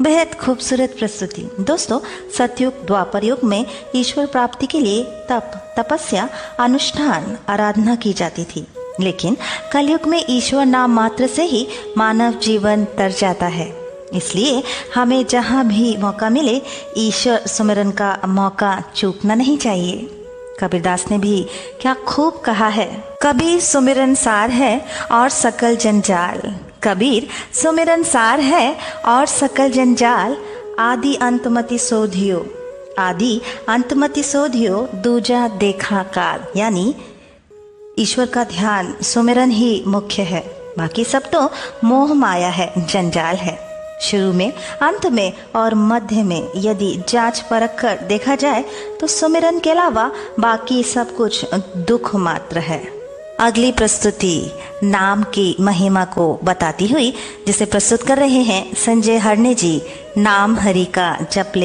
बेहद खूबसूरत प्रस्तुति। दोस्तों, सतयुग द्वापर युग में ईश्वर प्राप्ति के लिए तप, तपस्या, अनुष्ठान, आराधना की जाती थी। लेकिन कलयुग में ईश्वर नाम मात्र से ही मानव जीवन तर जाता है। इसलिए हमें जहाँ भी मौका मिले ईश्वर सुमिरन का मौका चूकना नहीं चाहिए। कबीरदास ने भी क्या खूब कहा है, कबीर सुमिरन सार है और सकल जंजाल। कबीर सुमिरन सार है और सकल जंजाल, आदि अंतमति सोधियो, आदि अंतमति सोधियो, दूजा देखा काल। यानी ईश्वर का ध्यान, सुमिरन ही मुख्य है, बाकी सब तो मोह माया है, जंजाल है। शुरू में, अंत में और मध्य में यदि जांच परख कर देखा जाए तो सुमिरन के अलावा बाकी सब कुछ दुख मात्र है। अगली प्रस्तुति नाम की महिमा को बताती हुई जिसे प्रस्तुत कर रहे हैं संजय हरणे जी। नाम हरि का जप ले